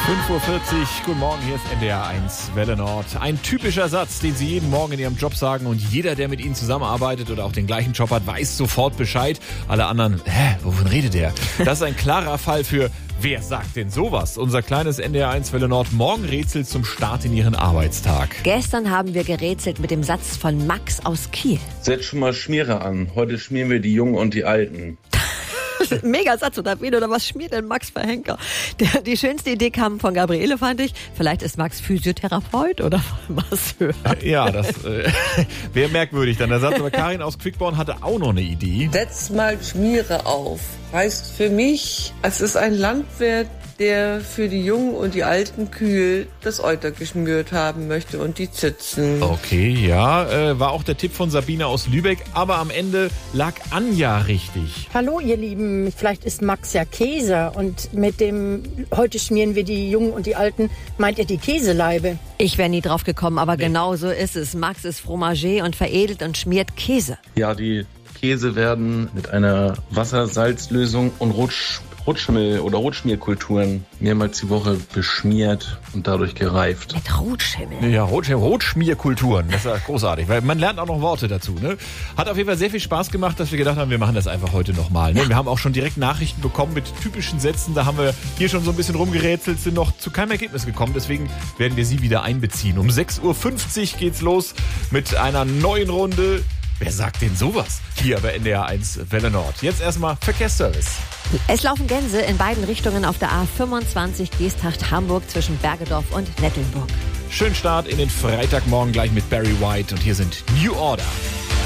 5:40 Uhr, guten Morgen, hier ist NDR 1 Welle Nord. Ein typischer Satz, den Sie jeden Morgen in Ihrem Job sagen und jeder, der mit Ihnen zusammenarbeitet oder auch den gleichen Job hat, weiß sofort Bescheid. Alle anderen, wovon redet der? Das ist ein klarer Fall für wer sagt denn sowas? Unser kleines NDR 1 Welle Nord Morgenrätsel zum Start in Ihren Arbeitstag. Gestern haben wir gerätselt mit dem Satz von Max aus Kiel. Setz schon mal Schmierer an. Heute schmieren wir die Jungen und die Alten. Mega Satz, oder was schmiert denn Max für Henker? Die schönste Idee kam von Gabriele, fand ich. Vielleicht ist Max Physiotherapeut oder was höher. Ja, das wäre merkwürdig dann der Satz. Aber Karin aus Quickborn hatte auch noch eine Idee. Setz mal Schmiere auf. Heißt für mich, es ist ein Landwirt, der für die Jungen und die alten Kühe das Euter geschmürt haben möchte und die Zitzen. Okay, ja, war auch der Tipp von Sabine aus Lübeck, aber am Ende lag Anja richtig. Hallo ihr Lieben, vielleicht ist Max ja Käse und mit dem heute schmieren wir die Jungen und die Alten, meint ihr die Käseleibe? Ich wäre nie drauf gekommen, aber genau so ist es. Max ist Fromager und veredelt und schmiert Käse. Ja, die Käse werden mit einer Wassersalzlösung und Rotschmiel- oder Rotschmierkulturen mehrmals die Woche beschmiert und dadurch gereift. Mit Rotschimmel. Ja, Rotschmierkulturen, das ist ja großartig, weil man lernt auch noch Worte dazu. Ne? Hat auf jeden Fall sehr viel Spaß gemacht, dass wir gedacht haben, wir machen das einfach heute nochmal. Ne? Wir haben auch schon direkt Nachrichten bekommen mit typischen Sätzen, da haben wir hier schon so ein bisschen rumgerätselt, sind noch zu keinem Ergebnis gekommen, deswegen werden wir Sie wieder einbeziehen. Um 6:50 Uhr geht's los mit einer neuen Runde. Wer sagt denn sowas? Hier bei NDR 1 Welle Nord. Jetzt erstmal Verkehrsservice. Es laufen Gänse in beiden Richtungen auf der A25 Geesthacht-Hamburg zwischen Bergedorf und Nettelnburg. Schönen Start in den Freitagmorgen gleich mit Barry White und hier sind New Order.